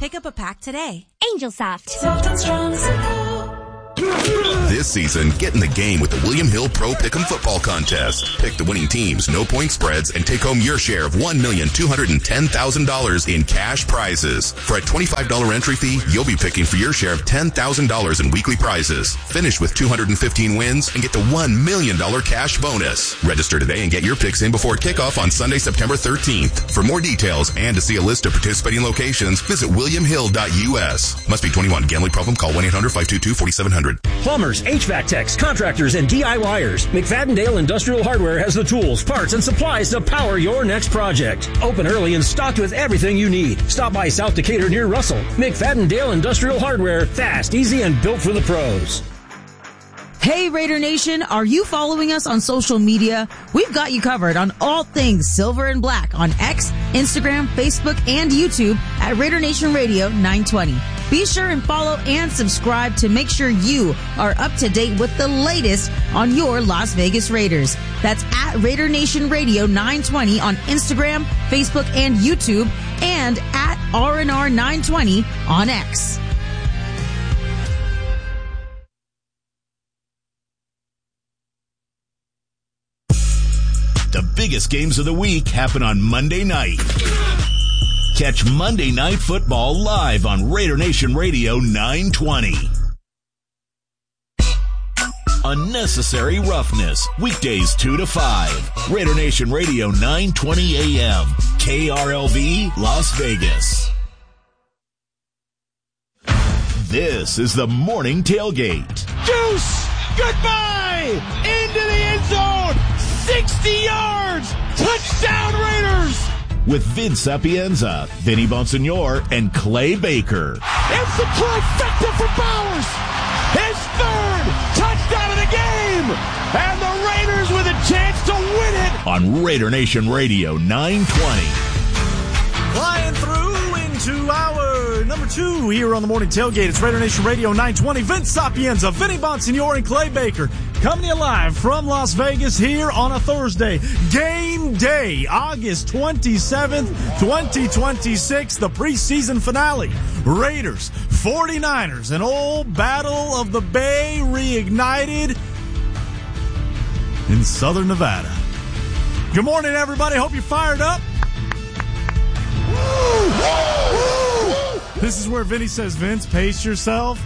Pick up a pack today. Angel Soft. Soft and strong. This season, get in the game with the William Hill Pro Pick'em Football Contest. Pick the winning teams, no point spreads, and take home your share of $1,210,000 in cash prizes. For a $25 entry fee, you'll be picking for your share of $10,000 in weekly prizes. Finish with 215 wins and get the $1 million cash bonus. Register today and get your picks in before kickoff on Sunday, September 13th. For more details and to see a list of participating locations, visit williamhill.us. Must be 21. Gambling problem? Call 1-800-522-4700. Plumbers, HVAC techs, contractors, and DIYers. McFadden-Dale Industrial Hardware has the tools, parts, and supplies to power your next project. Open early and stocked with everything you need. Stop by South Decatur near Russell. McFadden-Dale Industrial Hardware. Fast, easy, and built for the pros. Hey Raider Nation, are you following us on social media? We've got you covered on all things Silver and Black on X, Instagram, Facebook, and YouTube at Raider Nation Radio 920. Be sure and follow and subscribe to make sure you are up to date with the latest on your Las Vegas Raiders. That's at Raider Nation Radio 920 on Instagram, Facebook, and YouTube, and at RNR 920 on X. The biggest games of the week happen on Monday night. Catch Monday Night Football live on Raider Nation Radio 920. Unnecessary Roughness, weekdays 2 to 5. Raider Nation Radio 920 AM. KRLV, Las Vegas. This is the morning tailgate. Deuce! Goodbye! Into the end zone! 60 yards! Touchdown Raiders! With Vince Sapienza, Vinny Bonsignore, and Clay Baker. It's the trifecta for Bowers! His third touchdown of the game! And the Raiders with a chance to win it! On Raider Nation Radio 920. Flying through into hour number 2 here on the morning tailgate. It's Raider Nation Radio 920. Vince Sapienza, Vinny Bonsignore, and Clay Baker coming to you live from Las Vegas here on a Thursday. Game day, August 27th, 2026, the preseason finale. Raiders, 49ers, an old Battle of the Bay reignited in Southern Nevada. Good morning, everybody. Hope you're fired up. This is where Vinny says, Vince, pace yourself.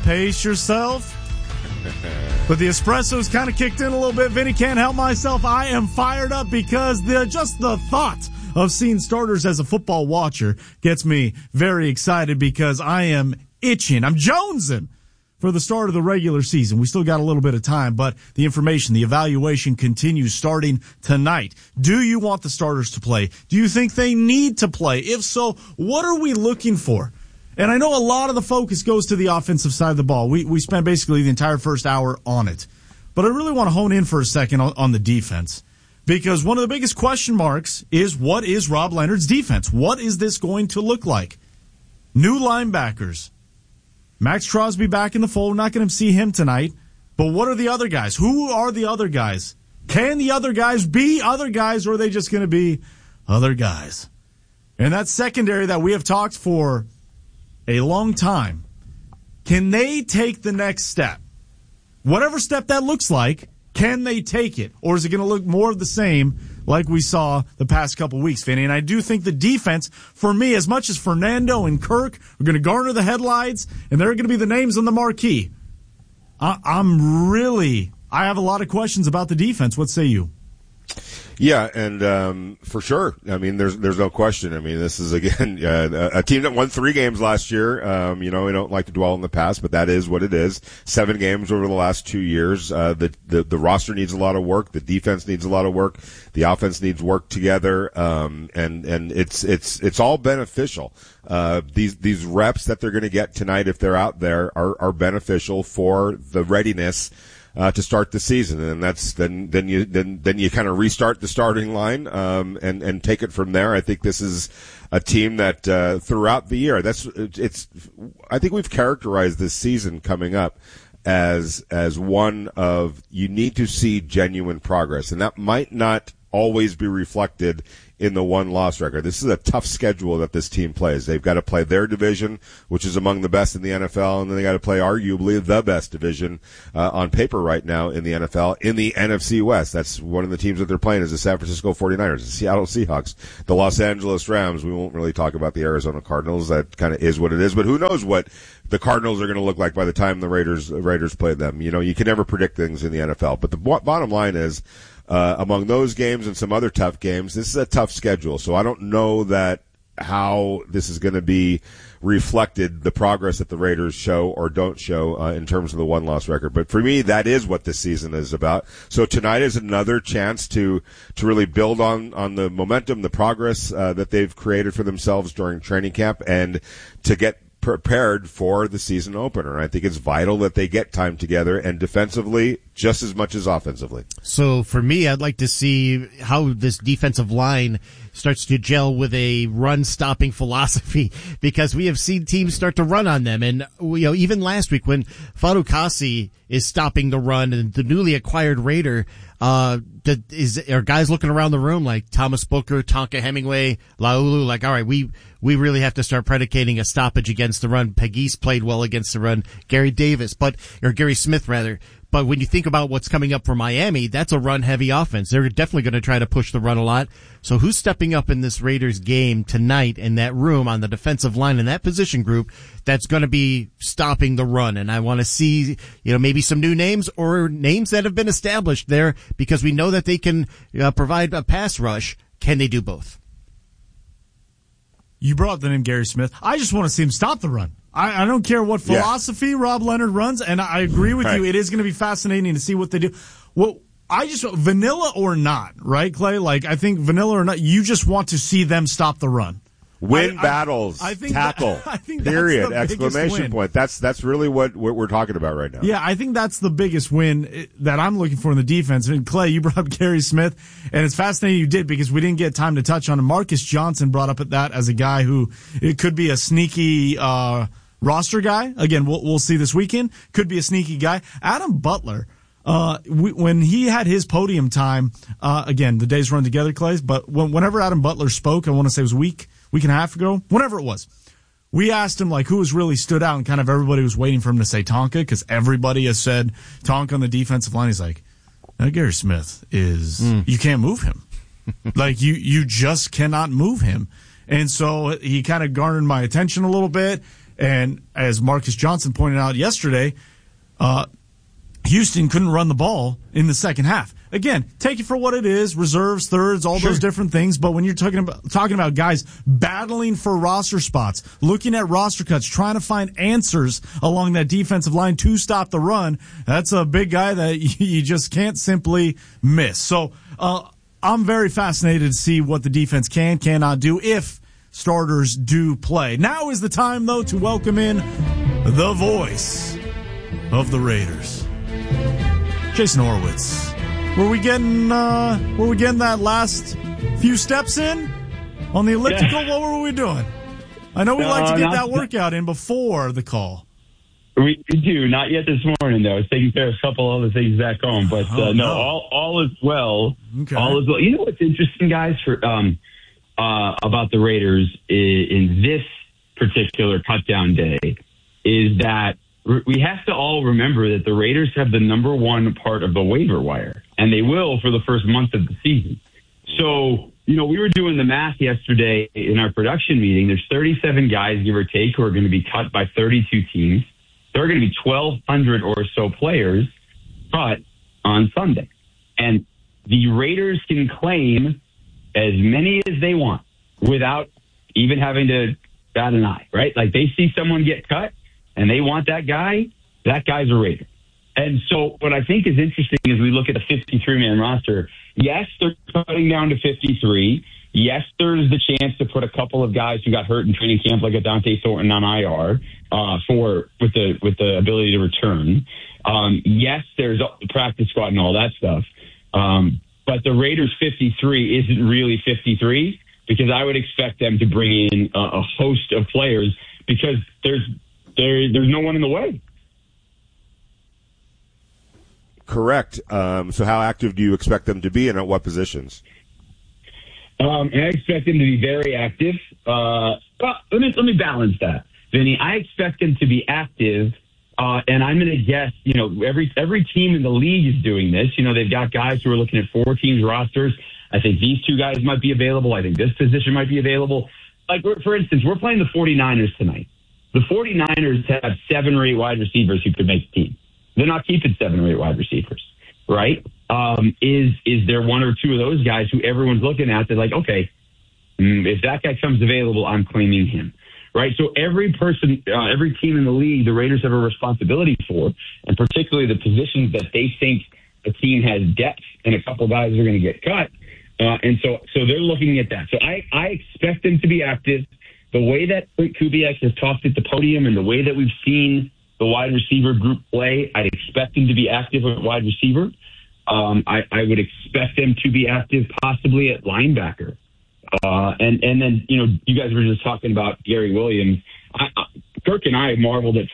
But the espresso's kind of kicked in a little bit. Vinny, can't help myself. I am fired up because just the thought of seeing starters as a football watcher gets me very excited because I am itching. I'm jonesing for the start of the regular season. We still got a little bit of time, but the information, the evaluation continues starting tonight. Do you want the starters to play? Do you think they need to play? If so, what are we looking for? And I know a lot of the focus goes to the offensive side of the ball. We spent basically the entire first hour on it. But I really want to hone in for a second on the defense. Because one of the biggest question marks is, what is Rob Leonard's defense? What is this going to look like? New linebackers. Max Crosby back in the fold. We're not going to see him tonight. But what are the other guys? Who are the other guys? Can the other guys be other guys, or are they just going to be other guys? And that secondary that we have talked for a long time, can they take the next step? Whatever step that looks like, can they take it? Or is it going to look more of the same like we saw the past couple weeks, Vinny? And I do think the defense, for me, as much as Fernando and Kirk are going to garner the headlines, and they're going to be the names on the marquee, I have a lot of questions about the defense. What say you? Yeah, and for sure. I mean, there's no question. I mean, this is, again, a team that won 3 games last year. We don't like to dwell on the past, but that is what it is. 7 games over the last 2 years. The roster needs a lot of work. The defense needs a lot of work. The offense needs work together. And it's all beneficial. These reps that they're going to get tonight, if they're out there, are beneficial for the readiness to start the season, and that's then you kind of restart the starting line and take it from there. I think this is a team that throughout the year, I think we've characterized this season coming up as one of, you need to see genuine progress, and that might not always be reflected in the one-loss record. This is a tough schedule that this team plays. They've got to play their division, which is among the best in the NFL, and then they got to play arguably the best division on paper right now in the NFL in the NFC West. That's one of the teams that they're playing is the San Francisco 49ers, the Seattle Seahawks, the Los Angeles Rams. We won't really talk about the Arizona Cardinals. That kind of is what it is, but who knows what the Cardinals are going to look like by the time the Raiders play them. You know, you can never predict things in the NFL, but the bottom line is, among those games and some other tough games, this is a tough schedule. So I don't know that how this is going to be reflected, the progress that the Raiders show or don't show in terms of the one-loss record. But for me, that is what this season is about. So tonight is another chance to really build on the momentum, the progress that they've created for themselves during training camp, and to get prepared for the season opener. I think it's vital that they get time together, and defensively just as much as offensively. So for me, I'd like to see how this defensive line starts to gel with a run-stopping philosophy, because we have seen teams start to run on them. And, you know, even last week when Fatukasi is stopping the run and the newly acquired Raider, are guys looking around the room like Thomas Booker, Tonka Hemingway, Laulu, like, all right, we really have to start predicating a stoppage against the run. Pegues played well against the run. Gary Smith rather. But when you think about what's coming up for Miami, that's a run-heavy offense. They're definitely going to try to push the run a lot. So who's stepping up in this Raiders game tonight in that room on the defensive line in that position group that's going to be stopping the run? And I want to see, you know, maybe some new names or names that have been established there, because we know that they can provide a pass rush. Can they do both? You brought the name Gary Smith. I just want to see him stop the run. I don't care what philosophy Rob Leonard runs, and I agree with you. It is going to be fascinating to see what they do. Well, vanilla or not, right, Clay? Like, I think vanilla or not, you just want to see them stop the run. Win battles, I think tackle, I think period, that's the exclamation point. That's really what we're talking about right now. Yeah, I think that's the biggest win that I'm looking for in the defense. And Clay, you brought up Gary Smith, and it's fascinating you did, because we didn't get time to touch on him. Marcus Johnson brought up that as a guy who it could be a sneaky roster guy. Again, we'll see this weekend. Could be a sneaky guy. Adam Butler. When he had his podium time, again, the days run together, Clay, but whenever Adam Butler spoke, I want to say it was a week and a half ago, whenever it was, we asked him, like, who has really stood out, and kind of everybody was waiting for him to say Tonka, because everybody has said Tonka on the defensive line. He's like, Gary Smith is, you can't move him. Like, you just cannot move him. And so he kind of garnered my attention a little bit. And as Marcus Johnson pointed out yesterday, Houston couldn't run the ball in the second half. Again, take it for what it is, reserves, thirds, all those different things. But when you're talking about guys battling for roster spots, looking at roster cuts, trying to find answers along that defensive line to stop the run, that's a big guy that you just can't simply miss. So I'm very fascinated to see what the defense cannot do if starters do play. Now is the time, though, to welcome in the voice of the Raiders, Jason Horowitz. Were we getting that last few steps in on the elliptical? Yeah. What were we doing? I know we like to get that workout in before the call. We do. Not yet this morning, though. I was taking care of a couple other things back home. But all is well. Okay. All is well. You know what's interesting, guys, for about the Raiders in this particular cut-down day is that we have to all remember that the Raiders have the number one part of the waiver wire, and they will for the first month of the season. So, you know, we were doing the math yesterday in our production meeting. There's 37 guys, give or take, who are going to be cut by 32 teams. There are going to be 1,200 or so players cut on Sunday. And the Raiders can claim as many as they want without even having to bat an eye, right? Like, they see someone get cut and they want that guy's a Raider. And so what I think is interesting is we look at the 53-man roster. Yes, they're cutting down to 53. Yes, there's the chance to put a couple of guys who got hurt in training camp, like a Dante Thornton on IR, with the ability to return. Yes, there's the practice squad and all that stuff. But the Raiders 53 isn't really 53, because I would expect them to bring in a host of players, because there's no one in the way. Correct. So how active do you expect them to be, and at what positions? I expect him to be very active. But let me balance that, Vinny. I expect him to be active, and I'm going to guess. Every team in the league is doing this. They've got guys who are looking at 4 teams rosters. I think these 2 guys might be available. I think this position might be available. Like, for instance, we're playing the 49ers tonight. The 49ers have 7 or 8 wide receivers who could make the team. They're not keeping 7 or 8 wide receivers, right? Is there 1 or 2 of those guys who everyone's looking at? They're like, okay, if that guy comes available, I'm claiming him, right? So every team in the league, the Raiders have a responsibility for, and particularly the positions that they think a team has depth and a couple guys are going to get cut. And so they're looking at that. So I expect them to be active. The way that Kubiak has talked at the podium and the way that we've seen the wide receiver group play, I'd expect them to be active at wide receiver. I would expect them to be active possibly at linebacker. And then, you guys were just talking about Gary Williams. Kirk and I marveled at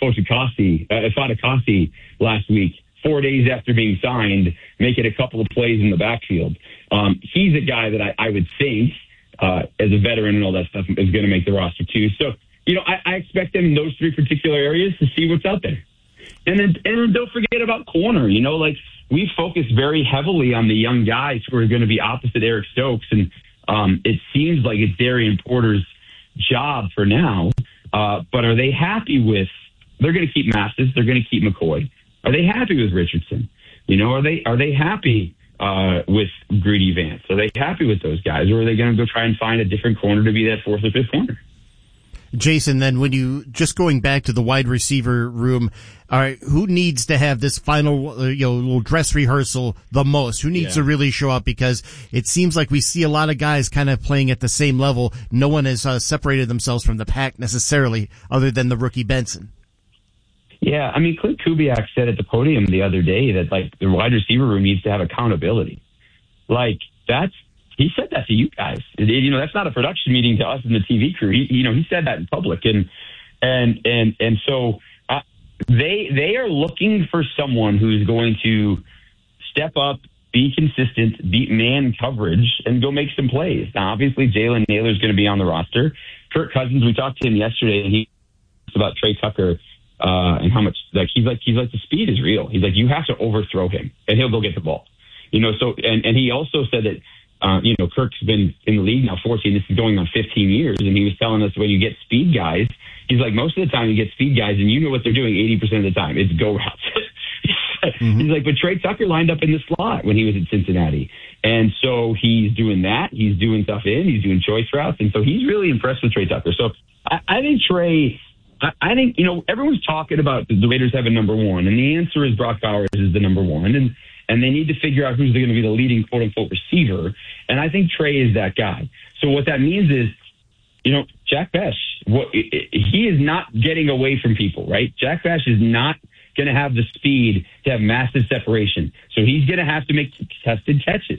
Fatukasi last week, 4 days after being signed, making a couple of plays in the backfield. He's a guy that I would think, as a veteran and all that stuff, is going to make the roster too. So, I expect them in those 3 particular areas to see what's out there. And then don't forget about corner. We focus very heavily on the young guys who are going to be opposite Eric Stokes. And it seems like it's Darian Porter's job for now. But are they happy with, they're going to keep Mastis, they're going to keep McCoy. Are they happy with Richardson? Are they happy with Greedy Vance? Are they happy with those guys? Or are they going to go try and find a different corner to be that 4th or 5th corner? Jason, then when you just going back to the wide receiver room, all right, who needs to have this final, little dress rehearsal the most? Who needs to really show up? Because it seems like we see a lot of guys kind of playing at the same level. No one has separated themselves from the pack necessarily, other than the rookie Benson. Yeah, I mean, Clint Kubiak said at the podium the other day that the wide receiver room needs to have accountability. He said that to you guys. That's not a production meeting to us in the TV crew. He said that in public, and so they are looking for someone who's going to step up, be consistent, beat man coverage, and go make some plays. Now, obviously, Jalen Naylor is going to be on the roster. Kirk Cousins, we talked to him yesterday, and he talked about Trey Tucker and how much he's like the speed is real. He's like, you have to overthrow him, and he'll go get the ball. So and he also said that. Kirk's been in the league now 14. This is going on 15 years. And he was telling us when you get speed guys, he's like, most of the time you get speed guys and you know what they're doing 80% of the time. It's go routes. He's like, but Trey Tucker lined up in the slot when he was at Cincinnati. And so he's doing that. He's doing stuff he's doing choice routes. And so he's really impressed with Trey Tucker. So I think Trey, everyone's talking about the Raiders have a number 1. And the answer is Brock Bowers is the number 1. And they need to figure out who's going to be the leading quote-unquote receiver. And I think Trey is that guy. So what that means is, Jack Bech, he is not getting away from people, right? Jack Bech is not going to have the speed to have massive separation. So he's going to have to make contested catches.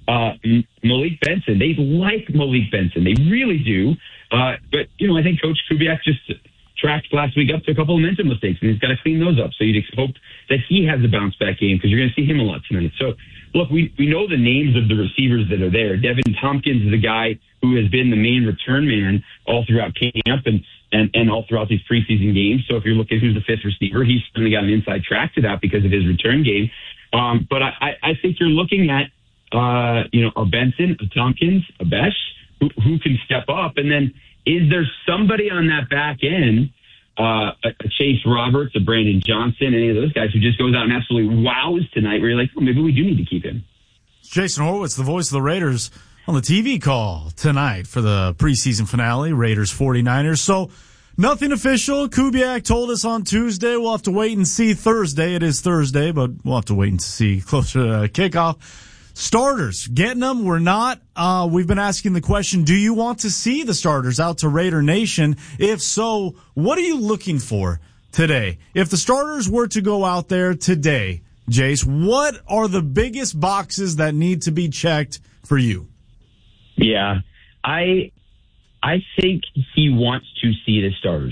Malik Benson, they like Malik Benson. They really do. But, I think Coach Kubiak just tracked last week up to a couple of mental mistakes, and he's got to clean those up. So you'd hope that he has a bounce-back game because you're going to see him a lot tonight. So, look, we know the names of the receivers that are there. Devin Tompkins is the guy who has been the main return man all throughout camp and all throughout these preseason games. So if you're looking who's the 5th receiver, he's certainly got an inside track to that because of his return game. But I think you're looking at, a Benson, a Tompkins, a Bech, who can step up. And then is there somebody on that back end, a Chase Roberts, a Brandon Johnson, any of those guys who just goes out and absolutely wows tonight where you're like, maybe we do need to keep him. It's Jason Horowitz, the voice of the Raiders, on the TV call tonight for the preseason finale, Raiders 49ers. So nothing official. Kubiak told us on Tuesday. We'll have to wait and see Thursday. It is Thursday, but we'll have to wait and see closer to kickoff. Starters, getting them? We're not. We've been asking the question, do you want to see the starters out to Raider Nation? If so, what are you looking for today? If the starters were to go out there today, Jace, what are the biggest boxes that need to be checked for you? Yeah, I think he wants to see the starters.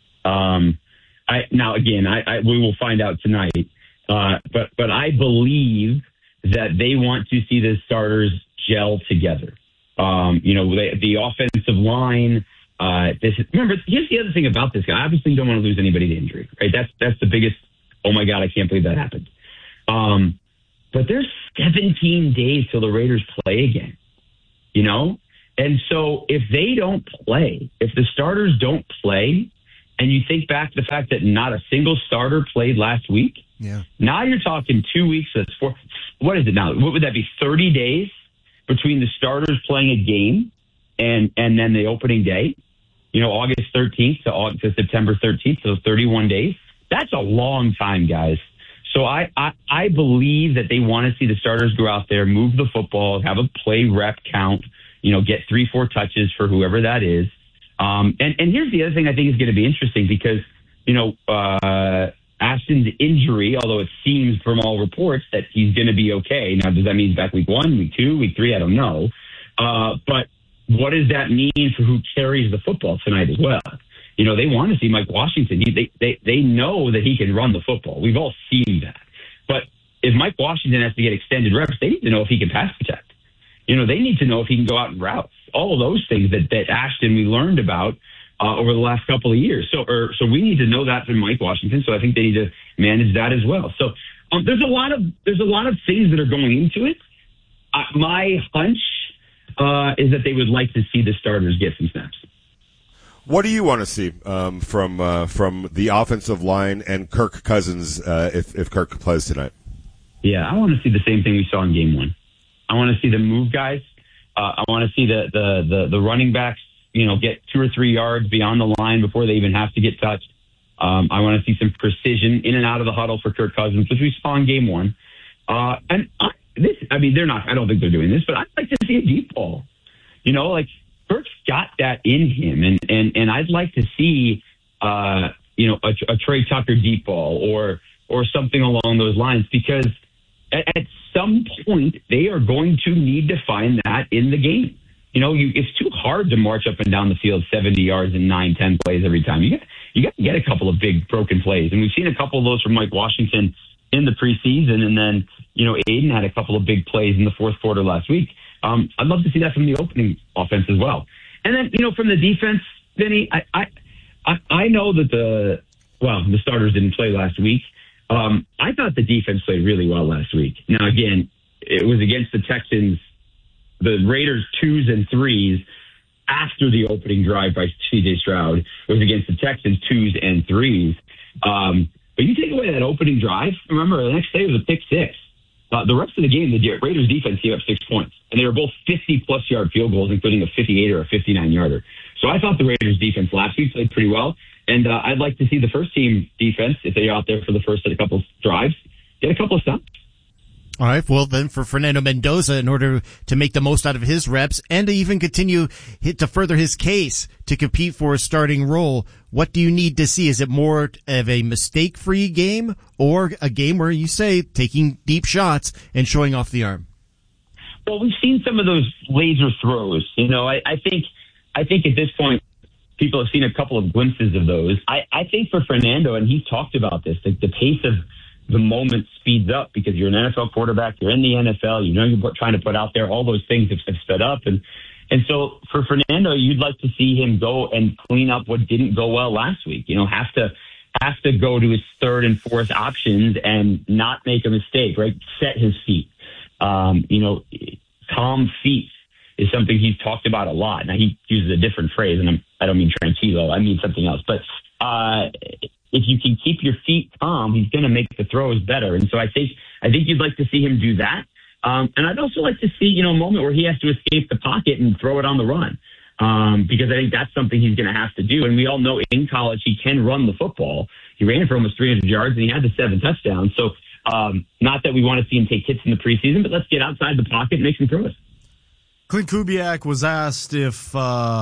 Now, again, we will find out tonight. But I believe that they want to see the starters gel together. The offensive line. Remember, here's the other thing about this guy. Obviously, you don't want to lose anybody to injury, right? That's the biggest. Oh my God, I can't believe that happened. But there's 17 days till the Raiders play again, And so if they don't play, if the starters don't play, and you think back to the fact that not a single starter played last week, now you're talking 2 weeks. That's what is it now? What would that be? 30 days between the starters playing a game and then the opening day, August 13th to September 13th, so 31 days. That's a long time, guys. So I believe that they want to see the starters go out there, move the football, have a play rep count, get 3-4 touches for whoever that is. And here's the other thing I think is going to be interesting because, Ashton's injury, although it seems from all reports that he's going to be okay. Now, does that mean he's back week 1, week 2, week 3? I don't know. But what does that mean for who carries the football tonight as well? They want to see Mike Washington. They know that he can run the football. We've all seen that. But if Mike Washington has to get extended reps, they need to know if he can pass protect. They need to know if he can go out and route. All of those things that Ashton we learned about over the last couple of years. So we need to know that from Mike Washington. So I think they need to manage that as well. So there's a lot of things that are going into it. My hunch is that they would like to see the starters get some snaps. What do you want to see from the offensive line and Kirk Cousins if Kirk plays tonight? Yeah, I want to see the same thing we saw in game 1. I want to see them move guys. I want to see the running backs, get 2 or 3 yards beyond the line before they even have to get touched. I want to see some precision in and out of the huddle for Kirk Cousins, which we saw in game 1. They're not. I don't think they're doing this, but I'd like to see a deep ball. Kirk's got that in him, and I'd like to see, a Trey Tucker deep ball or something along those lines, because at some point they are going to need to find that in the game. It's too hard to march up and down the field 70 yards in 9-10 plays every time. You got to get a couple of big broken plays, and we've seen a couple of those from Mike Washington in the preseason, and then Aiden had a couple of big plays in the fourth quarter last week. I'd love to see that from the opening offense as well. And then, from the defense, Vinny, I know that the starters didn't play last week. I thought the defense played really well last week. Now, again, it was against the Texans, the Raiders 2s and 3s after the opening drive by C.J. Stroud. It was against the Texans 2s and 3s. But you take away that opening drive, remember, the next day was a pick 6. The rest of the game, the Raiders defense gave up 6 points, and they were both 50-plus yard field goals, including a 58 or a 59-yarder. So I thought the Raiders defense last week played pretty well, and I'd like to see the first team defense, if they're out there for the first of a couple of drives, get a couple of stops. All right. Well, then for Fernando Mendoza, in order to make the most out of his reps and to even continue to further his case to compete for a starting role, what do you need to see? Is it more of a mistake-free game or a game where you say taking deep shots and showing off the arm? Well, we've seen some of those laser throws. I think at this point, people have seen a couple of glimpses of those. I think for Fernando, and he's talked about this, the pace of the moment speeds up because you're an NFL quarterback, you're in the NFL, you're trying to put out there, all those things have sped up. And so for Fernando, you'd like to see him go and clean up what didn't go well last week. Have to go to his third and fourth options and not make a mistake, right? Set his feet. Calm feet is something he's talked about a lot. Now he uses a different phrase, and I don't mean tranquilo, I mean something else. But if you can keep your feet calm, he's going to make the throws better. And so I think you'd like to see him do that. And I'd also like to see, a moment where he has to escape the pocket and throw it on the run. Because I think that's something he's going to have to do. And we all know in college he can run the football. He ran for almost 300 yards and he had the 7 touchdowns. So not that we want to see him take hits in the preseason, but let's get outside the pocket and make some throws. Clint Kubiak was asked if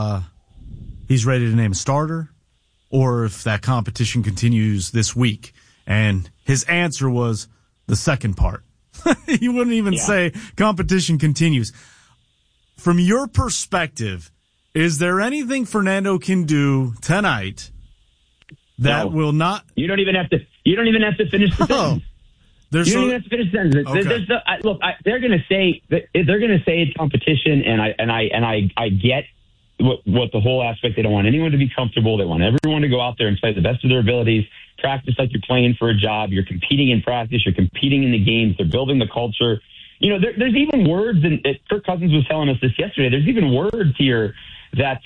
he's ready to name a starter or if that competition continues this week. And his answer was the second part. He wouldn't even say competition continues. From your perspective, is there anything Fernando can do tonight that will not? You don't even have to finish the sentence. You don't even have to finish the sentence. Okay. Look, they're going to say it's competition, and I get what the whole aspect. They don't want anyone to be comfortable. They want everyone to go out there and play the best of their abilities. Practice like you're playing for a job. You're competing in practice. You're competing in the games. They're building the culture. You know, there's even words, and Kirk Cousins was telling us this yesterday. There's even words here that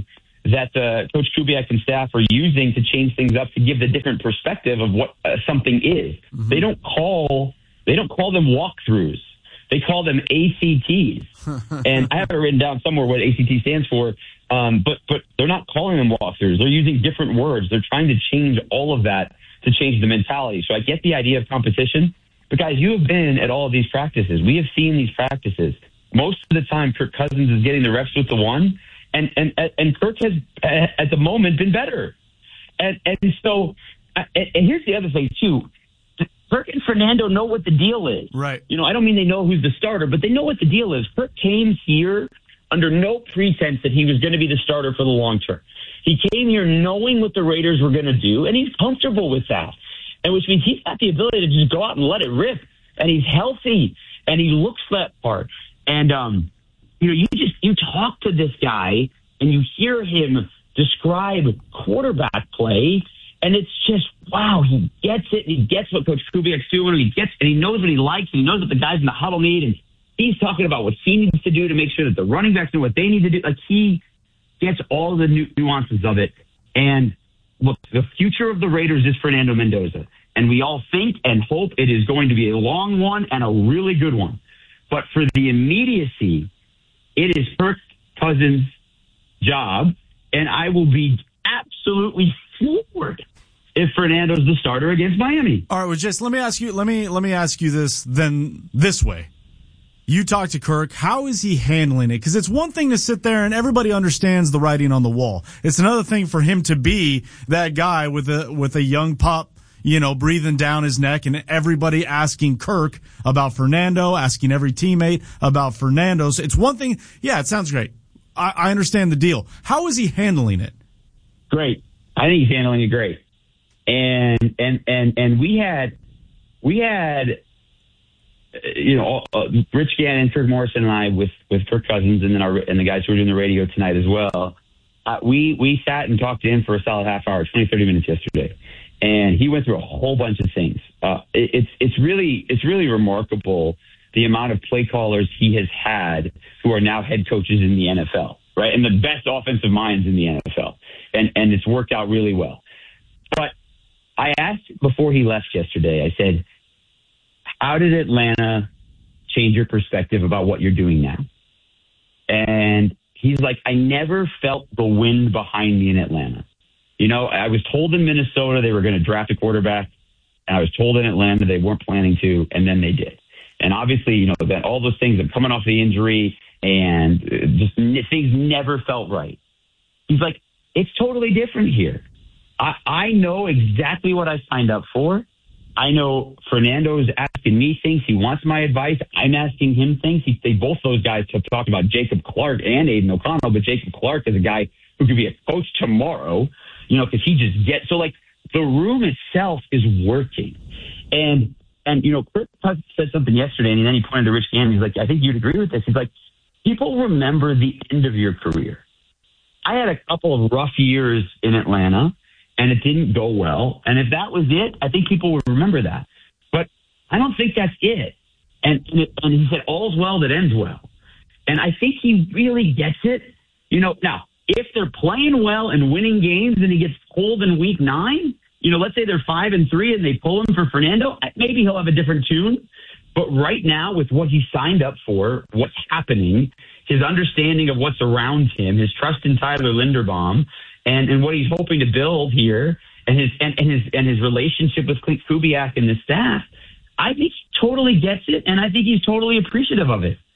Coach Kubiak and staff are using to change things up to give the different perspective of what something is. Mm-hmm. They don't call them walkthroughs. They call them ACTs. And I have it written down somewhere what ACT stands for. But they're not calling them walkthroughs. They're using different words. They're trying to change all of that to change the mentality. So I get the idea of competition. But guys, you have been at all of these practices. We have seen these practices. Most of the time, Kirk Cousins is getting the reps with the one. And Kirk has, at the moment, been better. And so, and here's the other thing, too. Kirk and Fernando know what the deal is. Right. You know, I don't mean they know who's the starter, but they know what the deal is. Kirk came here under no pretense that he was going to be the starter for the long term. He came here knowing what the Raiders were going to do, and he's comfortable with that. And which means he's got the ability to just go out and let it rip. And he's healthy, and he looks that part. And, you know, you talk to this guy and you hear him describe quarterback play, and it's just, wow, he gets it, and he gets what Coach Kubiak's doing, and he knows what he likes, and he knows what the guys in the huddle need, and he's talking about what he needs to do to make sure that the running backs know what they need to do. Like, he gets all the nuances of it. And look, the future of the Raiders is Fernando Mendoza, and we all think and hope it is going to be a long one and a really good one. But for the immediacy, it is Kirk Cousins' job, and I will be absolutely floored if Fernando's the starter against Miami. All right, well, just let me ask you this then this way. You talk to Kirk. How is he handling it? Because it's one thing to sit there and everybody understands the writing on the wall. It's another thing for him to be that guy with a young pup, you know, breathing down his neck, and everybody asking Kirk about Fernando, asking every teammate about Fernando. So it's one thing. Yeah, it sounds great. I understand the deal. How is he handling it? Great. I think he's handling it great. And we had, you know, Rich Gannon, Kirk Morrison, and I with Kirk Cousins, and then and the guys who were doing the radio tonight as well. We sat and talked to him for a solid half hour, 20, 30 minutes yesterday, and he went through a whole bunch of things. It's really remarkable the amount of play callers he has had who are now head coaches in the NFL, right? And the best offensive minds in the NFL, and it's worked out really well. But I asked before he left yesterday, I said, how did Atlanta change your perspective about what you're doing now? And he's like, I never felt the wind behind me in Atlanta. You know, I was told in Minnesota they were going to draft a quarterback, and I was told in Atlanta they weren't planning to, and then they did. And obviously, you know, that all those things are coming off the injury, and just things never felt right. He's like, it's totally different here. I know exactly what I signed up for. I know Fernando's asking me things. He wants my advice. I'm asking him things. Both those guys have talked about Jacob Clark and Aiden O'Connell, but Jacob Clark is a guy who could be a coach tomorrow, you know, because he just gets, so like the room itself is working. And you know, Kirk said something yesterday, and then he pointed to Rich Gannon. He's like, I think you'd agree with this. He's like, people remember the end of your career. I had a couple of rough years in Atlanta, and it didn't go well. And if that was it, I think people would remember that. But I don't think that's it. And he said, all's well that ends well. And I think he really gets it. You know, now, if they're playing well and winning games and he gets pulled in week 9, you know, let's say they're 5-3 and they pull him for Fernando, maybe he'll have a different tune. But right now, with what he signed up for, what's happening, his understanding of what's around him, his trust in Tyler Linderbaum, and what he's hoping to build here, and his relationship with Clint Kubiak and the staff, I think he totally gets it, and I think he's totally appreciative of it.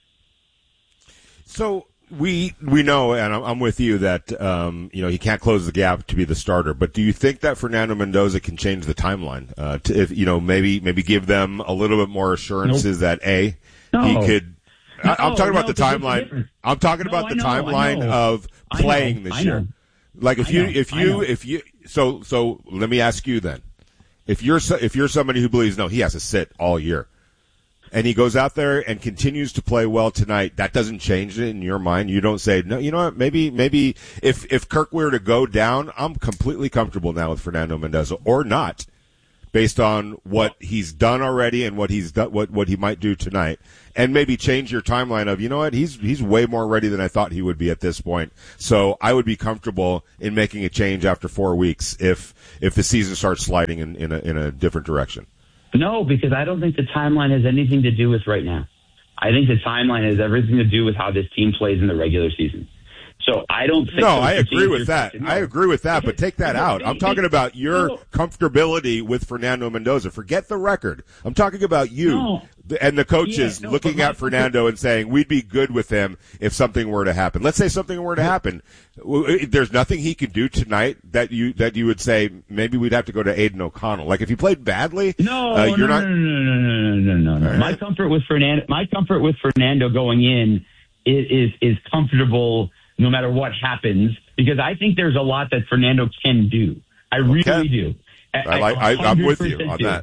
So we know, and I'm with you, that you know, he can't close the gap to be the starter. But do you think that Fernando Mendoza can change the timeline? To, if you know, maybe give them a little bit more assurances that he could. I'm talking about the timeline. I'm talking about the timeline of playing this year. Like if you so let me ask you then, If you're somebody who believes, no, he has to sit all year, and he goes out there and continues to play well tonight, that doesn't change it in your mind. You don't say, no, you know what, maybe if Kirk were to go down, I'm completely comfortable now with Fernando Mendoza, or not, based on what he's done already and what he's done, what he might do tonight, and maybe change your timeline of, you know what, he's way more ready than I thought he would be at this point. So I would be comfortable in making a change after 4 weeks if the season starts sliding in a different direction. No, because I don't think the timeline has anything to do with right now. I think the timeline has everything to do with how this team plays in the regular season. So I don't think. No, I agree with that. I agree with that, but take that out. I'm talking about your comfortability with Fernando Mendoza. Forget the record. I'm talking about you and the coaches looking at Fernando and saying we'd be good with him if something were to happen. Let's say something were to happen. There's nothing he could do tonight that you would say maybe we'd have to go to Aiden O'Connell. Like if he played badly, No. Right. My comfort with Fernando going in is comfortable no matter what happens, because I think there's a lot that Fernando can do. I really do. I'm with you on that.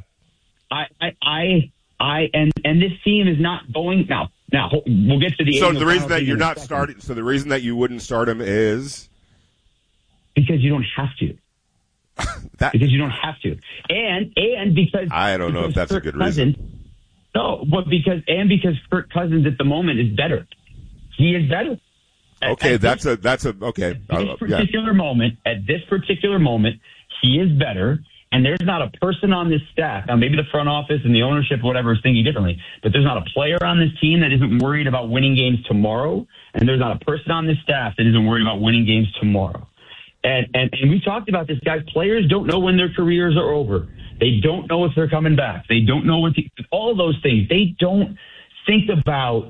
And this team is not going now. Now we'll get to the. So the reason that you're not starting, so the reason that you wouldn't start him is because you don't have to. Because you don't have to, and because I don't know if that's a good reason. No, but because Kirk Cousins at the moment is better. He is better. Okay, at that's okay. At this particular moment, he is better, and there's not a person on this staff. Now, maybe the front office and the ownership, whatever, is thinking differently, but there's not a player on this team that isn't worried about winning games tomorrow, and there's not a person on this staff that isn't worried about winning games tomorrow. And we talked about this, guys. Players don't know when their careers are over. They don't know if they're coming back. They don't know all of those things. They don't think about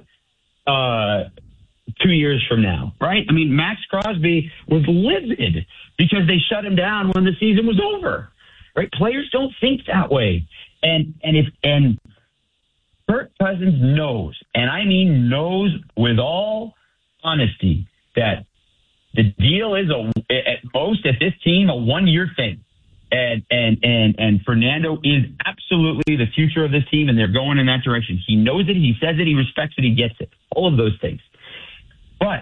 2 years from now, right? I mean, Max Crosby was livid because they shut him down when the season was over, right? Players don't think that way. And Kirk Cousins knows, and I mean knows with all honesty, that the deal is at most at this team a 1-year thing. And Fernando is absolutely the future of this team, and they're going in that direction. He knows it, he says it, he respects it, he gets it. All of those things. But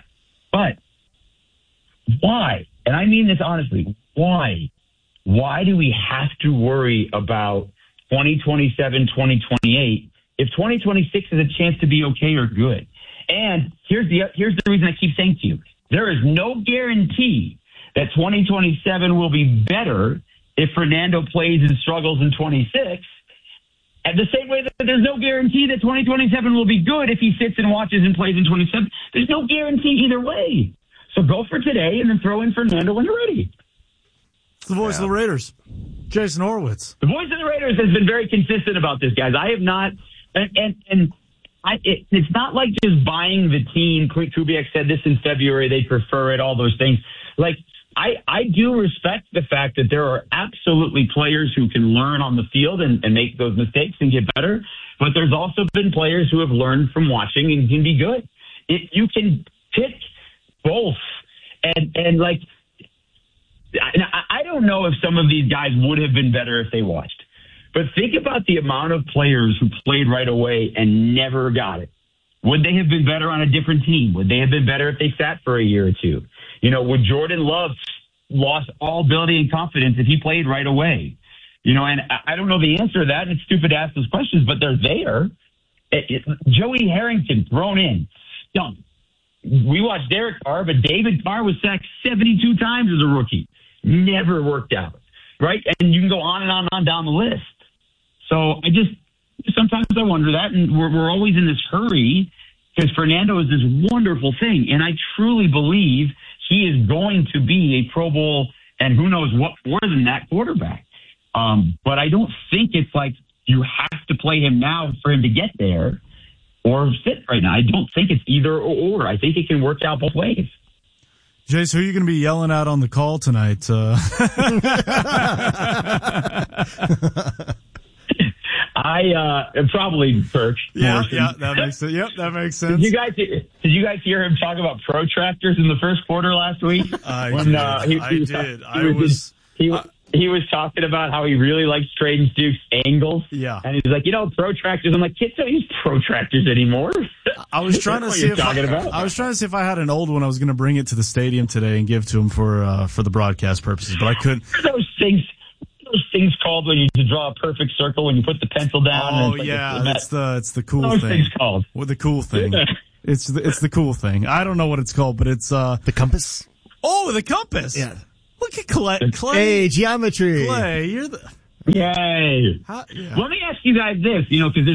why? And I mean this honestly. Why? Why do we have to worry about 2027, 2028 if 2026 is a chance to be okay or good? And here's the reason I keep saying to you. There is no guarantee that 2027 will be better if Fernando plays and struggles in 26. At the same way that there's no guarantee that 2027 will be good if he sits and watches and plays in 27. There's no guarantee either way. So go for today and then throw in Fernando when you're ready. It's the voice of the Raiders, Jason Horowitz. The voice of the Raiders has been very consistent about this, guys. I have not, it's not like just buying the team. Kubiak said this in February. They prefer it, all those things. Like, I do respect the fact that there are absolutely players who can learn on the field and make those mistakes and get better. But there's also been players who have learned from watching and can be good. You can pick both. And like, I don't know if some of these guys would have been better if they watched. But think about the amount of players who played right away and never got it. Would they have been better on a different team? Would they have been better if they sat for a year or two? You know, would Jordan Love lost all ability and confidence if he played right away? You know, and I don't know the answer to that. And it's stupid to ask those questions, but they're there. Joey Harrington thrown in, stunk. We watched Derek Carr, but David Carr was sacked 72 times as a rookie. Never worked out, right? And you can go on and on and on down the list. So sometimes I wonder that, and we're always in this hurry because Fernando is this wonderful thing, and I truly believe he is going to be a Pro Bowl and who knows what more than that quarterback. But I don't think it's like you have to play him now for him to get there or sit right now. I don't think it's either or. I think it can work out both ways. Jace, who are you going to be yelling at on the call tonight? Probably Kirk. Yeah, that makes sense. Yep, that makes sense. Did you guys hear him talk about protractors in the first quarter last week? I did. he was talking about how he really likes trading Duke's angles. Yeah. And he's like, protractors. I'm like, kids don't use protractors anymore. I was trying to see if I had an old one. I was going to bring it to the stadium today and give to him for the broadcast purposes, but I couldn't. Those things called when you draw a perfect circle when you put the pencil down. Oh, it's the cool thing. Those things called. Well, the cool thing. It's the cool thing. I don't know what it's called, but it's the compass. Oh, the compass. Yeah. Look at Clay. Hey, geometry. Clay, you're the. Yay! Yeah. Let me ask you guys this. Because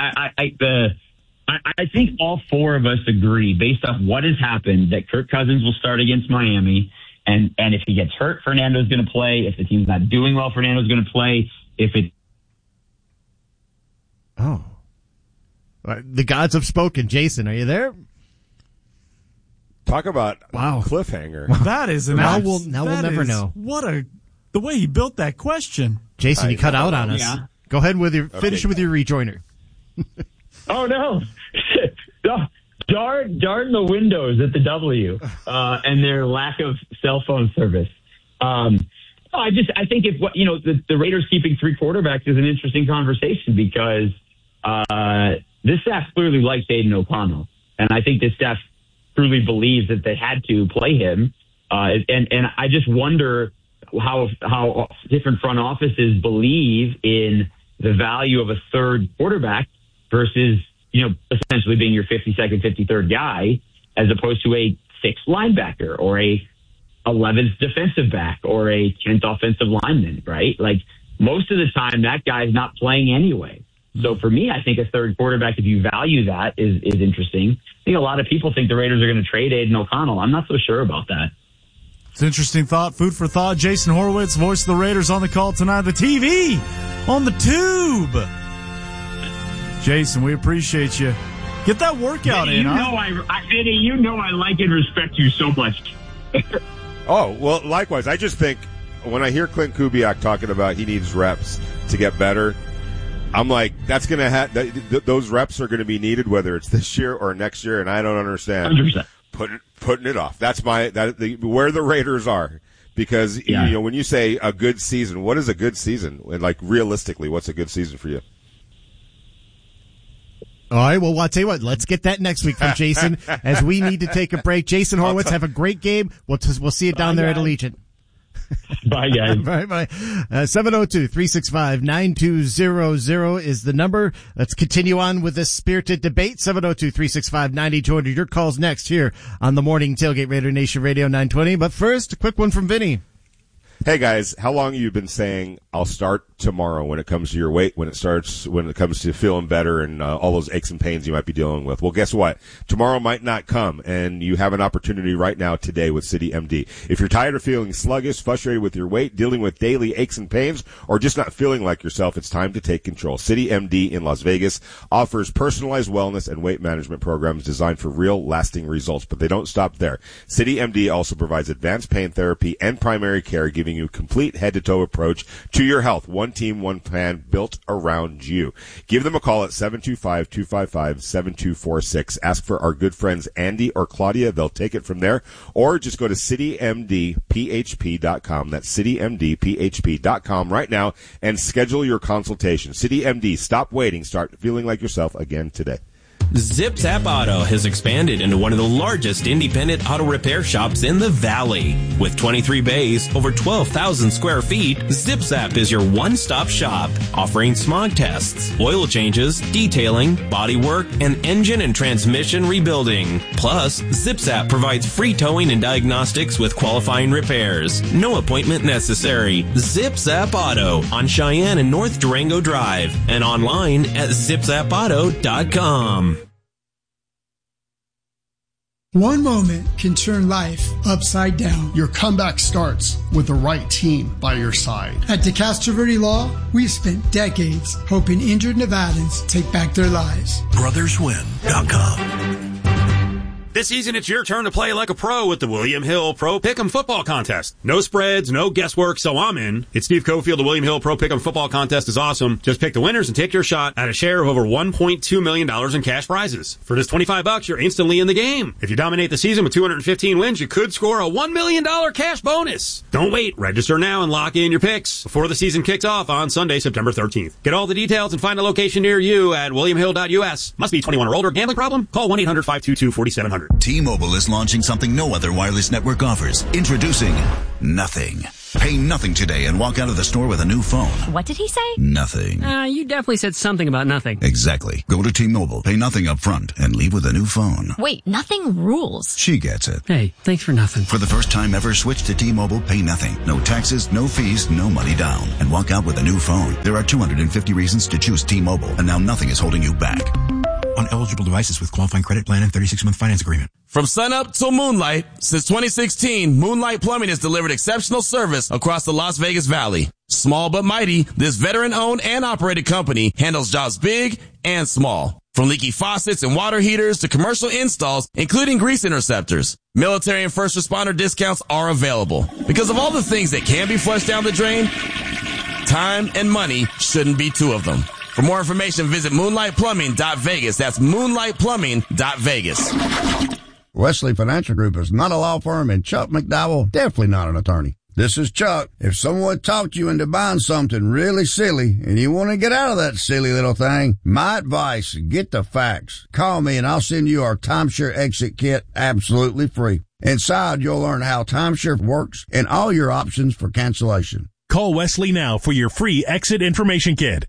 I think all four of us agree, based off what has happened, that Kirk Cousins will start against Miami. And if he gets hurt, Fernando's going to play. If the team's not doing well, Fernando's going to play. The gods have spoken. Jason, are you there? Talk about cliffhanger. That is an now we'll never know. The way he built that question. Jason, you cut out on us. Yeah. Go ahead finish with your rejoiner. Oh no. Darn the Windows at the W and their lack of cell phone service. I think the Raiders keeping three quarterbacks is an interesting conversation because this staff clearly likes Aiden O'Connell, and I think this staff truly believes that they had to play him. And I just wonder how different front offices believe in the value of a third quarterback versus, essentially being your 52nd, 53rd guy, as opposed to a 6th linebacker or a 11th defensive back or a 10th offensive lineman, right? Like, most of the time, that guy's not playing anyway. So for me, I think a third quarterback, if you value that, is interesting. I think a lot of people think the Raiders are going to trade Aiden O'Connell. I'm not so sure about that. It's an interesting thought. Food for thought. Jason Horowitz, voice of the Raiders, on the call tonight. The TV on the tube. Jason, we appreciate you. Get that workout in, Vinny, you know I like and respect you so much. Oh, well, likewise. I just think when I hear Clint Kubiak talking about he needs reps to get better, I'm like, that's going to those reps are going to be needed, whether it's this year or next year, and I don't understand 100%. Putting it off. That's where the Raiders are, because when you say a good season, what is a good season? And like, realistically, what's a good season for you? All right, well, I'll tell you what, let's get that next week from Jason as we need to take a break. Jason Horowitz, have a great game. We'll see you down there at Allegiant. Bye, guys. Bye. 702-365-9200 is the number. Let's continue on with this spirited debate. 702-365-9200. Your call's next here on the Morning Tailgate, Raider Nation Radio 920. But first, a quick one from Vinny. Hey guys, how long have you been saying I'll start tomorrow when it comes to your weight, when it comes to feeling better and all those aches and pains you might be dealing with? Well, guess what? Tomorrow might not come, and you have an opportunity right now today with City MD. If you're tired of feeling sluggish, frustrated with your weight, dealing with daily aches and pains, or just not feeling like yourself, it's time to take control. City MD in Las Vegas offers personalized wellness and weight management programs designed for real, lasting results, but they don't stop there. City MD also provides advanced pain therapy and primary care, giving you a complete head-to-toe approach to your health. One team, one plan, built around you. Give them a call at 725-255-7246. Ask for our good friends Andy or Claudia. They'll take it from there. Or just go to citymdphp.com. That's citymdphp.com right now and schedule your consultation. City MD, stop waiting. Start feeling like yourself again today. Zip Zap Auto has expanded into one of the largest independent auto repair shops in the Valley. With 23 bays, over 12,000 square feet, Zip Zap is your one-stop shop, offering smog tests, oil changes, detailing, body work, and engine and transmission rebuilding. Plus, Zip Zap provides free towing and diagnostics with qualifying repairs. No appointment necessary. Zip Zap Auto on Cheyenne and North Durango Drive and online at zipzapauto.com. One moment can turn life upside down. Your comeback starts with the right team by your side. At DeCastro Verde Law, we've spent decades helping injured Nevadans take back their lives. BrothersWin.com. This season, it's your turn to play like a pro with the William Hill Pro Pick'em Football Contest. No spreads, no guesswork, so I'm in. It's Steve Cofield. The William Hill Pro Pick'em Football Contest is awesome. Just pick the winners and take your shot at a share of over $1.2 million in cash prizes. For just $25, you're instantly in the game. If you dominate the season with 215 wins, you could score a $1 million cash bonus. Don't wait. Register now and lock in your picks before the season kicks off on Sunday, September 13th. Get all the details and find a location near you at williamhill.us. Must be 21 or older. Gambling problem? Call 1-800-522-4700. T-Mobile is launching something no other wireless network offers. Introducing Nothing. Pay nothing today and walk out of the store with a new phone. What did he say? Nothing. You definitely said something about nothing. Exactly. Go to T-Mobile, pay nothing up front, and leave with a new phone. Wait, nothing rules. She gets it. Hey, thanks for nothing. For the first time ever, switch to T-Mobile, pay nothing. No taxes, no fees, no money down. And walk out with a new phone. There are 250 reasons to choose T-Mobile, and now nothing is holding you back. On eligible devices with qualifying credit plan and 36-month finance agreement. From sunup till moonlight, since 2016, Moonlight Plumbing has delivered exceptional service across the Las Vegas Valley. Small but mighty, this veteran-owned and operated company handles jobs big and small. From leaky faucets and water heaters to commercial installs, including grease interceptors. Military and first responder discounts are available. Because of all the things that can be flushed down the drain, time and money shouldn't be two of them. For more information, visit moonlightplumbing.vegas. That's moonlightplumbing.vegas. Wesley Financial Group is not a law firm, and Chuck McDowell, definitely not an attorney. This is Chuck. If someone talked you into buying something really silly and you want to get out of that silly little thing, my advice, get the facts. Call me and I'll send you our timeshare exit kit absolutely free. Inside, you'll learn how timeshare works and all your options for cancellation. Call Wesley now for your free exit information kit.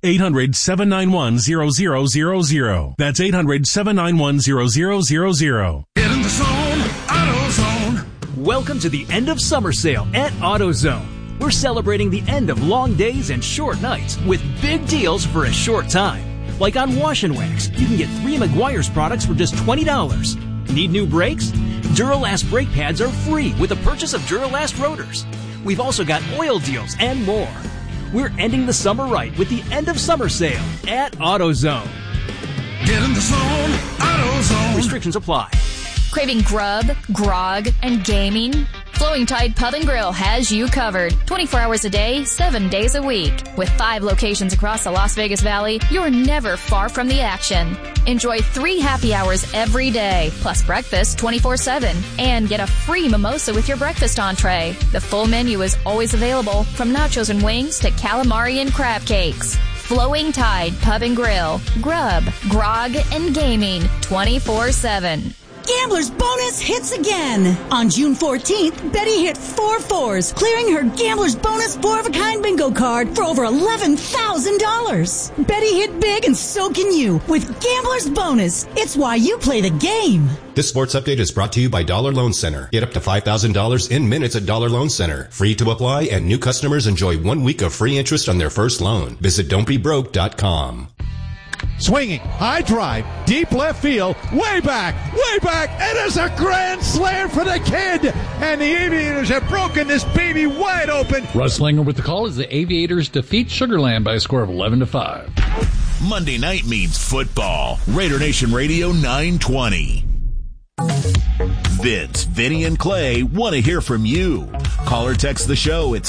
800-791-0000. That's 800-791-0000. Get in the zone, AutoZone. Welcome to the end of summer sale at AutoZone. We're celebrating the end of long days and short nights with big deals for a short time. Like on Wash and Wax, you can get 3 Meguiar's products for just $20. Need new brakes? Duralast brake pads are free with the purchase of Duralast rotors. We've also got oil deals and more. We're ending the summer right with the end of summer sale at AutoZone. Get in the zone, AutoZone. Restrictions apply. Craving grub, grog, and gaming? Flowing Tide Pub and Grill has you covered. 24 hours a day, 7 days a week. With 5 locations across the Las Vegas Valley, you're never far from the action. Enjoy 3 happy hours every day, plus breakfast 24/7. And get a free mimosa with your breakfast entree. The full menu is always available, from nachos and wings to calamari and crab cakes. Flowing Tide Pub and Grill. Grub, grog, and gaming 24/7. Gambler's Bonus hits again. On June 14th, Betty hit 4 4s, clearing her Gambler's Bonus 4-of-a-kind bingo card for over $11,000. Betty hit big, and so can you with Gambler's Bonus. It's why you play the game. This sports update is brought to you by Dollar Loan Center. Get up to $5,000 in minutes at Dollar Loan Center. Free to apply, and new customers enjoy 1 week of free interest on their first loan. Visit don'tbebroke.com. Swinging, high drive, deep left field, way back, it is a grand slam for the kid, and the Aviators have broken this baby wide open. Russ Langer with the call as the Aviators defeat Sugarland by a score of 11-5. Monday night means football. Raider Nation Radio 920. Vince, Vinny, and Clay want to hear from you. Call or text the show at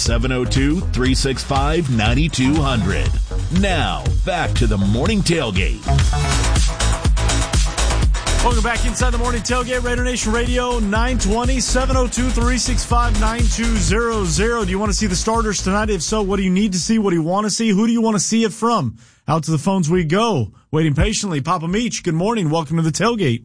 702-365-9200. Now, back to the Morning Tailgate. Welcome back inside the Morning Tailgate, Raider Nation Radio 920, 702-365-9200. Do you want to see the starters tonight? If so, what do you need to see? What do you want to see? Who do you want to see it from? Out to the phones we go. Waiting patiently, Papa Meach, good morning. Welcome to the Tailgate.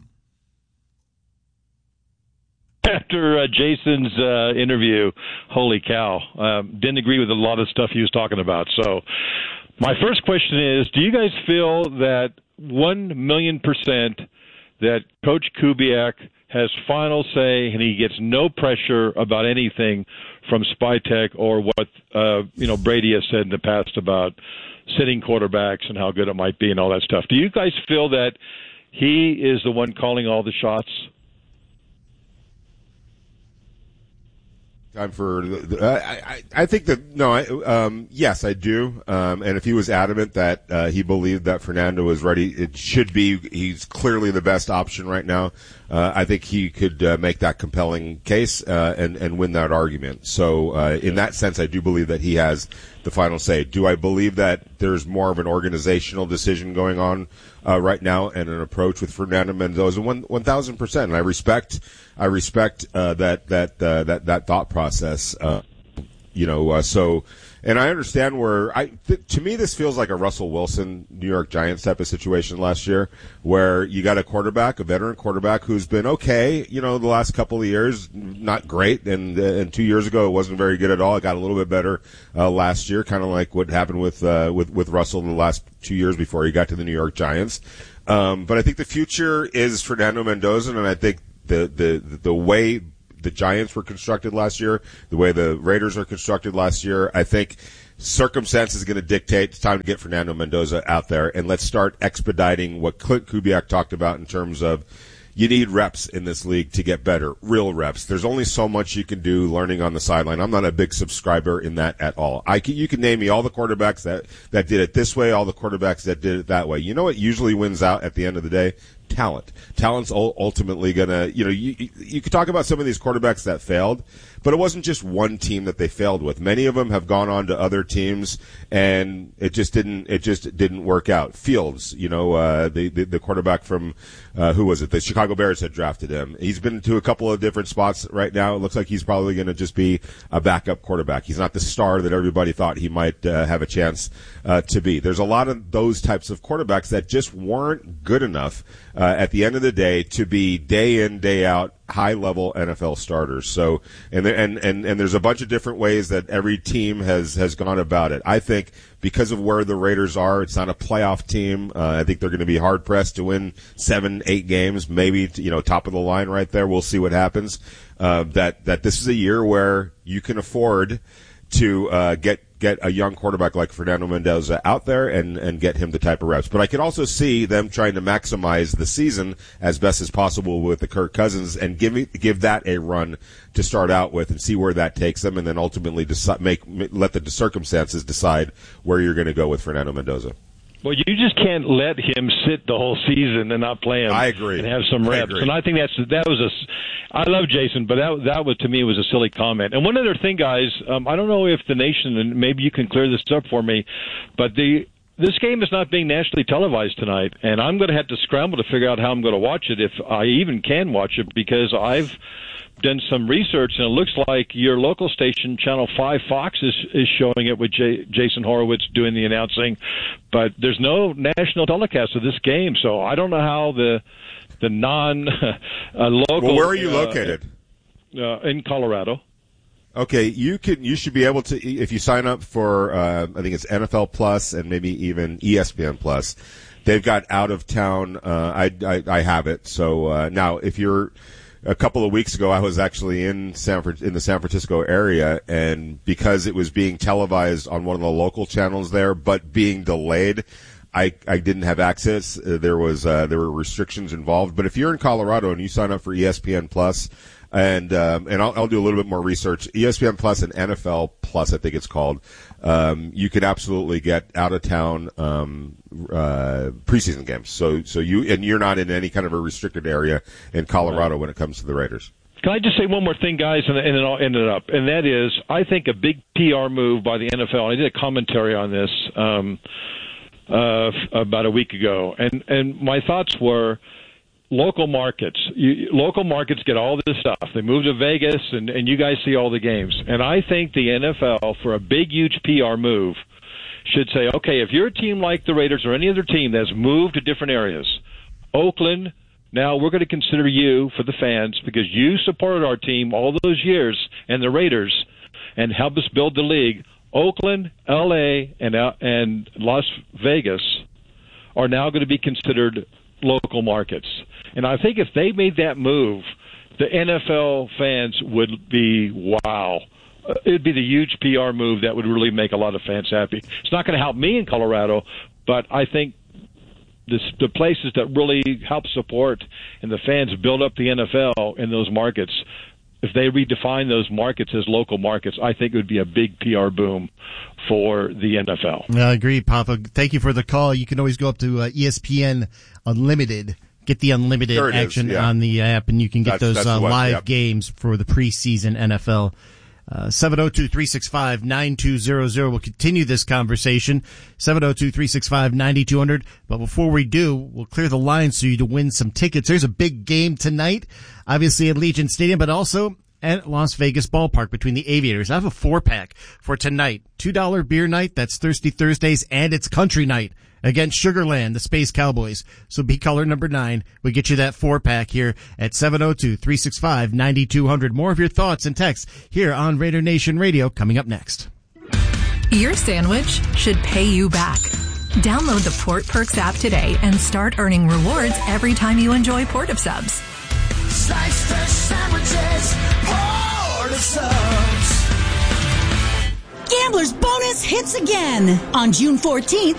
After Jason's interview, holy cow, didn't agree with a lot of stuff he was talking about. So my first question is, do you guys feel that 1,000,000% that Coach Kubiak has final say and he gets no pressure about anything from Spytek or what Brady has said in the past about sitting quarterbacks and how good it might be and all that stuff? Do you guys feel that he is the one calling all the shots? Time for I think that yes, I do. And if he was adamant that he believed that Fernando was ready, it should be. He's clearly the best option right now. I think he could make that compelling case and win that argument. So in that sense, I do believe that he has the final say. Do I believe that there's more of an organizational decision going on right now and an approach with Fernando Mendoza? 1,000%. And I respect that thought process. So, and I understand to me, this feels like a Russell Wilson, New York Giants type of situation last year, where you got a veteran quarterback who's been okay, the last couple of years, not great. And 2 years ago, it wasn't very good at all. It got a little bit better, last year, kind of like what happened with Russell in the last 2 years before he got to the New York Giants. But I think the future is Fernando Mendoza, and I think the way the Giants were constructed last year, the way the Raiders are constructed last year, I think circumstance is going to dictate it's time to get Fernando Mendoza out there, and let's start expediting what Clint Kubiak talked about in terms of you need reps in this league to get better, real reps. There's only so much you can do learning on the sideline. I'm not a big subscriber in that at all. You can name me all the quarterbacks that did it this way, all the quarterbacks that did it that way. You know what usually wins out at the end of the day? Talent. Talent's ultimately gonna, you could talk about some of these quarterbacks that failed, but it wasn't just one team that they failed with. Many of them have gone on to other teams, and it just didn't work out. Fields, the quarterback from, who was it? The Chicago Bears had drafted him. He's been to a couple of different spots right now. It looks like he's probably going to just be a backup quarterback. He's not the star that everybody thought he might have a chance to be. There's a lot of those types of quarterbacks that just weren't good enough at the end of the day to be day in, day out, high level NFL starters. So, and there's a bunch of different ways that every team has gone about it. I think because of where the Raiders are, it's not a playoff team. I think they're going to be hard pressed to win 7-8 games, maybe, top of the line right there. We'll see what happens. That this is a year where you can afford to get a young quarterback like Fernando Mendoza out there and get him the type of reps. But I could also see them trying to maximize the season as best as possible with the Kirk Cousins and give that a run to start out with and see where that takes them, and then ultimately let the circumstances decide where you're going to go with Fernando Mendoza. Well, you just can't let him sit the whole season and not play him. I agree. And have some reps. And I think I love Jason, but that was, to me, was a silly comment. And one other thing, guys, I don't know if the nation, and maybe you can clear this up for me, but this game is not being nationally televised tonight, and I'm going to have to scramble to figure out how I'm going to watch it, if I even can watch it, because I've done some research, and it looks like your local station, Channel 5 Fox, is showing it with Jason Horowitz doing the announcing, but there's no national telecast of this game, so I don't know how the non-local... Well, where are you located? In Colorado. Okay, you should be able to, if you sign up for, I think it's NFL Plus and maybe even ESPN Plus, they've got out of town, I have it, so, now if you're... A couple of weeks ago, I was actually in the San Francisco area, and because it was being televised on one of the local channels there, but being delayed, I didn't have access. There were restrictions involved. But if you're in Colorado and you sign up for ESPN Plus, and I'll do a little bit more research, ESPN Plus and NFL Plus, I think it's called, you can absolutely get out of town preseason games. So you're not in any kind of a restricted area in Colorado when it comes to the Raiders. Can I just say one more thing, guys, and then I'll end it up? And that is, I think a big PR move by the NFL. I did a commentary on this about a week ago, and my thoughts were, local markets get all this stuff. They move to Vegas, and you guys see all the games. And I think the NFL, for a big, huge PR move, should say, okay, if you're a team like the Raiders or any other team that's moved to different areas, Oakland, now we're going to consider you for the fans because you supported our team all those years and the Raiders and helped us build the league. Oakland, L.A., and Las Vegas are now going to be considered local markets. And I think if they made that move, the NFL fans would be, wow. It would be the huge PR move that would really make a lot of fans happy. It's not going to help me in Colorado, but I think the places that really help support and the fans build up the NFL in those markets, if they redefine those markets as local markets, I think it would be a big PR boom for the NFL. I agree, Papa. Thank you for the call. You can always go up to ESPN Unlimited, get the unlimited action on the app, and you can get those live games for the preseason NFL. 702-365-9200. We'll continue this conversation. 702-365-9200. But before we do, we'll clear the line so you to win some tickets. There's a big game tonight, obviously at Legion Stadium, but also at Las Vegas Ballpark between the Aviators. I have a 4-pack for tonight. $2 beer night. That's Thirsty Thursdays, and it's country night against Sugarland, the Space Cowboys. So be caller number 9. We get you that 4-pack here at 702-365-9200. More of your thoughts and texts here on Raider Nation Radio coming up next. Your sandwich should pay you back. Download the Port Perks app today and start earning rewards every time you enjoy Port of Subs. Slice fresh sandwiches, Port of Subs. Gamblers Bonus hits again. On June 14th,